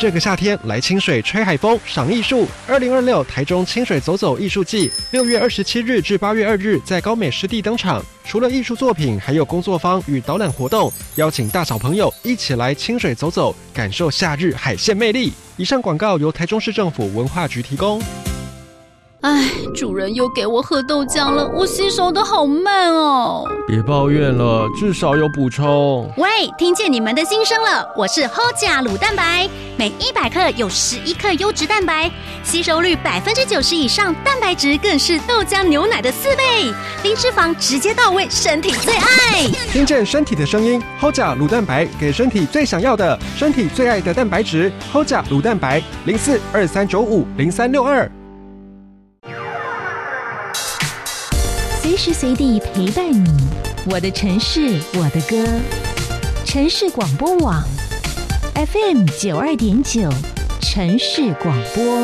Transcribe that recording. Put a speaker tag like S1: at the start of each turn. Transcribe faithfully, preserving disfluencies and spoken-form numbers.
S1: 这个夏天来清水吹海风、赏艺术。二零二六台中清水走走艺术季，六月二十七日至八月二日在高美湿地登场。除了艺术作品，还有工作坊与导览活动，邀请大小朋友一起来清水走走，感受夏日海鲜魅力。以上广告由台中市政府文化局提供。
S2: 唉，主人又给我喝豆浆了，我吸收的好慢哦。
S1: 别抱怨了，至少有补充。
S3: 喂，听见你们的心声了，我是 H O J A 乳蛋白，每一百克有十一克优质蛋白，吸收率百分之九十以上，蛋白质更是豆浆牛奶的四倍，零脂肪直接到位，身体最爱。
S1: 听见身体的声音 ，H O J A 乳蛋白给身体最想要的，身体最爱的蛋白质 ，H O J A 乳蛋白零四二三九五零三六二。
S4: 随时随地陪伴你，我的城市，我的歌。城市广播网 F M 九二点九，城市广播。